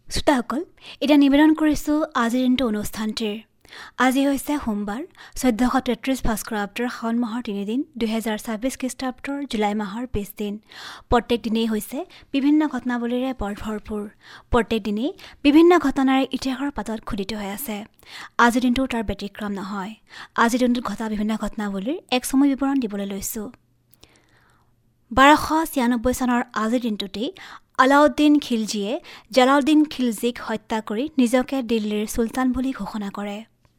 শ্ৰোতাসকল, এতিয়া নিবেদন কৰিছোঁ আজিৰ দিনটো অনুষ্ঠানটিৰ। আজি হৈছে সোমবাৰ 1433 ভাস্কৰাব্দৰ শাওণ মাহৰ 3 দিন 2026 খ্ৰীষ্টাব্দৰ জুলাই মাহৰ 20 দিন। প্ৰত্যেক দিনেই হৈছে বিভিন্ন ঘটনাৱলীৰে বৰ ভৰপূৰ। প্ৰত্যেক দিনেই বিভিন্ন ঘটনাৰে ইতিহাসৰ পাতত খোদিত হৈ আছে। আজিৰ দিনটো তাৰ ব্যতিক্ৰম নহয়। আজিৰ দিনটোত ঘটা বিভিন্ন ঘটনাৱলীৰ এক চমু বিৱৰণ দিবলৈ লৈছোঁ। 1296 চনৰ আজিৰ দিনটোতেই আলাউদ্দিন খিলজীয়ে জালাউদ্দিন খিলজীক হত্যা কৰি নিজকে দিল্লীৰ চুলতান বুলি ঘোষণা কৰে।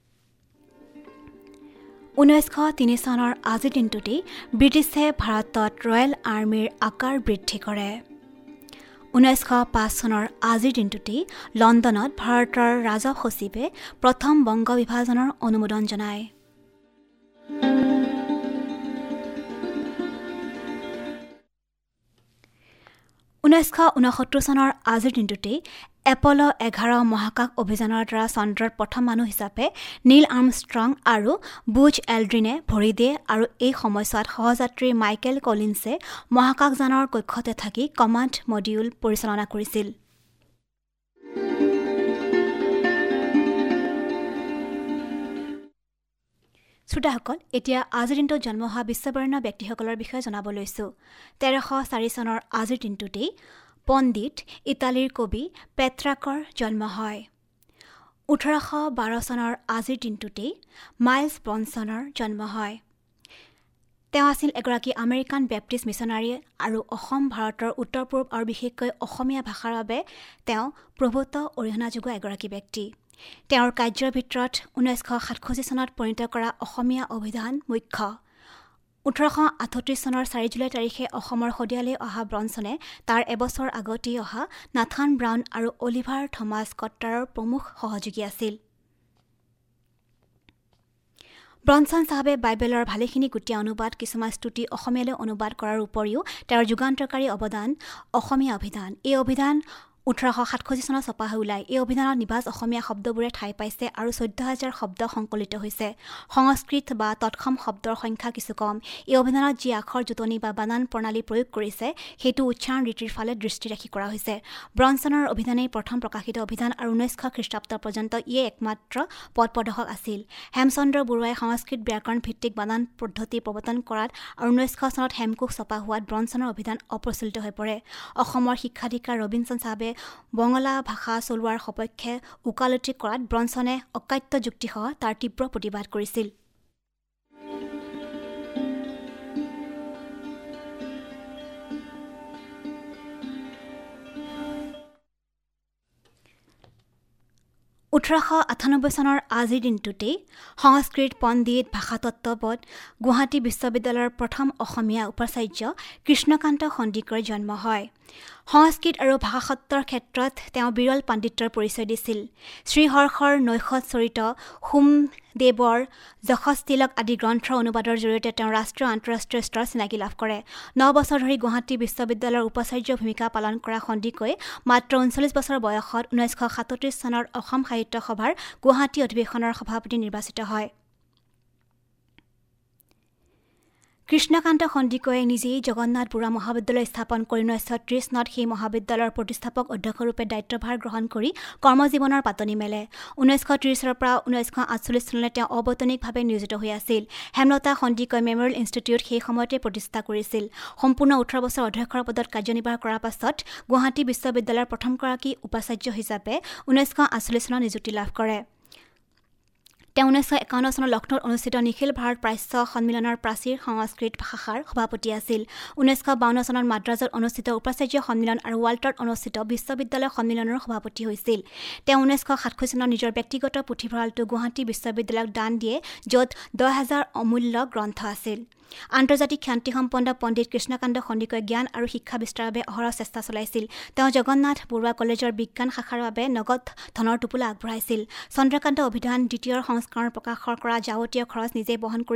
1903 চনৰ আজিৰ দিনটোতেই ব্ৰিটিছে ভাৰতত ৰয়েল আৰ্মীৰ আকাৰ বৃদ্ধি কৰে। 1905 চনৰ আজিৰ দিনটোতেই লণ্ডনত ভাৰতৰ ৰাজহ সচিবে প্ৰথম বংগ বিভাজনৰ অনুমোদন জনায়। 1969 চনৰ আজিৰ দিনটোতেই এপল' 11 মহাকাশ অভিযানৰ দ্বাৰা চন্দ্ৰত প্ৰথম মানুহ হিচাপে নীল আৰ্মষ্ট্ৰং আৰু বুজ এলড্ৰিনে ভৰি দিয়ে আৰু এই সময়ছোৱাত সহযাত্ৰী মাইকেল কলিন্সে মহাকাশযানৰ কক্ষতে থাকি কমাণ্ড মডিউল পৰিচালনা কৰিছিল। শ্ৰোতাসকল, এতিয়া আজিৰ দিনটোত জন্ম হোৱা বিশ্ববৰেণ্য ব্যক্তিসকলৰ বিষয়ে জনাব লৈছোঁ। 1304 চনৰ আজিৰ দিনটোতেই পণ্ডিত ইটালীৰ কবি পেট্ৰাকৰ জন্ম হয়। 1812 চনৰ আজিৰ দিনটোতেই মাইলছ ব্ৰনছনৰ জন্ম হয়। তেওঁ আছিল এগৰাকী আমেৰিকান বেপ্টিষ্ট মিছনাৰী আৰু অসম, ভাৰতৰ উত্তৰ পূব আৰু বিশেষকৈ অসমীয়া ভাষাৰ বাবে তেওঁ প্ৰভূত অৰিহণা যোগোৱা এগৰাকী ব্যক্তি। তেওঁৰ কাৰ্যৰ ভিতৰত 1967 চনত পৰিণত কৰা অসমীয়া অভিধান মুখ্য। 1838 চনৰ 4 জুলাই তাৰিখে অসমৰ সদিয়ালৈ অহা ব্ৰনছনে তাৰ এবছৰ আগতেই অহা নাথান ব্ৰাউন আৰু অলিভাৰ থমাছ কট্টাৰৰ প্ৰমুখ সহযোগী আছিল। ব্ৰনছন চাহাবে বাইবেলৰ ভালেখিনি গুটীয়া অনুবাদ, কিছুমান স্তুতি অসমীয়ালৈ অনুবাদ কৰাৰ উপৰিও তেওঁৰ যুগান্তকাৰী অৱদান অসমীয়া অভিধান। এই অভিধান 1867 চনত ছপা হৈ ওলায়। এই অভিধানত নিভাঁজ অসমীয়া শব্দবোৰে ঠাই পাইছে আৰু 14,000 শব্দ সংকলিত হৈছে। সংস্কৃত বা তৎসম শব্দৰ সংখ্যা কিছু কম। এই অভিধানত যি আখৰ জোঁটনি বা বানান প্ৰণালী প্ৰয়োগ কৰিছে সেইটো উচ্চাৰণ ৰীতিৰ ফালে দৃষ্টি ৰাখি কৰা হৈছে। ব্ৰনছনৰ অভিধানেই প্ৰথম প্ৰকাশিত অভিধান আৰু 1900 খ্ৰীষ্টাব্দ পৰ্যন্ত ইয়ে একমাত্ৰ পথ প্ৰদৰ্শক আছিল। হেমচন্দ্ৰ বৰুৱাই সংস্কৃত ব্যাকৰণ ভিত্তিক বানান পদ্ধতি প্ৰৱৰ্তন কৰাত আৰু 1900 চনত হেমকোষ ছপা হোৱাত ব্ৰনছনৰ অভিধান অপ্ৰচলিত হৈ পৰে। অসমৰ শিক্ষাধিকাৰ ৰবিনচন চাহাবে বঙলা ভাষা চলোৱাৰ সপক্ষে ওকালতি কৰাত ব্ৰনছনে অকাট্য যুক্তিসহ তাৰ তীব্ৰ প্ৰতিবাদ কৰিছিল। ওঠৰশ 98 চনৰ আজিৰ দিনটোতেই সংস্কৃত পণ্ডিত ভাষাতত্ত্ববিদ গুৱাহাটী বিশ্ববিদ্যালয়ৰ প্ৰথম অসমীয়া উপাচাৰ্য কৃষ্ণকান্ত সন্দিকৈৰ জন্ম হয়। সংস্কৃত আৰু ভাষাতত্ত্বৰ ক্ষেত্ৰত তেওঁ বিৰল পাণ্ডিত্যৰ পৰিচয় দিছিল। শ্ৰীহৰ্ষৰ নৈষধ চৰিত, সোমদেৱৰ যশস্তিলক আদি গ্ৰন্থৰ অনুবাদৰ জৰিয়তে তেওঁ ৰাষ্ট্ৰীয় আন্তঃৰাষ্ট্ৰীয় স্তৰত চিনাকি লাভ কৰে। 9 বছৰ ধৰি গুৱাহাটী বিশ্ববিদ্যালয়ৰ উপাচাৰ্যৰ ভূমিকা পালন কৰা সন্দিকৈ মাত্ৰ 39 বছৰ বয়সত 1937 চনৰ অসম সাহিত্য সভাৰ গুৱাহাটী অধিৱেশনৰ সভাপতি নিৰ্বাচিত হয়। কৃষ্ণকান্ত সন্দিকৈয়ে নিজেই জগন্নাথ বৰুৱা মহাবিদ্যালয় স্থাপন কৰি 1930 চনত সেই মহাবিদ্যালয়ৰ প্ৰতিষ্ঠাপক অধ্যক্ষৰূপে দায়িত্বভাৰ গ্ৰহণ কৰি কৰ্মজীৱনৰ পাতনি মেলে। 1930 পৰা 1948 চনলৈ তেওঁ অবৈতনিকভাৱে নিয়োজিত হৈ আছিল। হেমলতা সন্দিকৈ মেমৰিয়েল ইনষ্টিটিউট সেই সময়তে প্ৰতিষ্ঠা কৰিছিল। সম্পূৰ্ণ 18 বছৰ অধ্যক্ষৰ পদত কাৰ্যনিৰ্বাহ কৰাৰ পাছত গুৱাহাটী বিশ্ববিদ্যালয়ৰ প্ৰথমগৰাকী উপাচাৰ্য হিচাপে 1948 চনত নিযুক্তি লাভ কৰে। তেওঁ 1951 চনত লক্ষ্ণৌত অনুষ্ঠিত নিখিল ভাৰত প্ৰাচ্য সন্মিলনৰ প্ৰাচীৰ সংস্কৃত শাখাৰ সভাপতি আছিল। 1952 চনত মাদ্ৰাজত অনুষ্ঠিত উপাচাৰ্য সন্মিলন আৰু ৱাল্টত অনুষ্ঠিত বিশ্ববিদ্যালয় সন্মিলনৰ সভাপতি হৈছিল। তেওঁ 1967 চনত নিজৰ ব্যক্তিগত পুথিভঁৰালটো গুৱাহাটী বিশ্ববিদ্যালয়ক দান দিয়ে, য'ত 10,000 অমূল্য গ্ৰন্থ আছিল। আন্তৰ্জাতিক খ্যাতিসম্পন্ন পণ্ডিত কৃষ্ণকান্ত সন্দিকৈয়ে জ্ঞান আৰু শিক্ষা বিস্তাৰৰ বাবে অহৰহ চেষ্টা চলাইছিল। তেওঁ জগন্নাথ বৰুৱা কলেজৰ বিজ্ঞান শাখাৰ বাবে নগদ ধনৰ টোপোলা আগবঢ়াইছিল। চন্দ্ৰকান্ত অভিধান দ্বিতীয় সংস্কৰণ প্ৰকাশৰ কৰা যাৱতীয় খৰচ নিজেই বহন কৰি